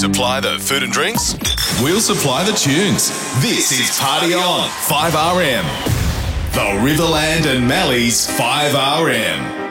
supply the food and drinks? We'll supply the tunes. This is Party On 5RM. The Riverland and Mallee's 5RM.